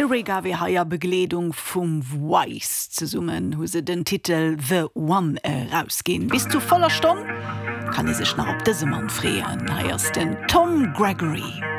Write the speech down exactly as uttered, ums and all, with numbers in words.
De Reggae haier Bekleedung vum Voice ze summen, hu se den Titel The One rausgin. Bis zu voller Stomm kann e sech nach op dese Mann freeen, heiers den Tom Gregory.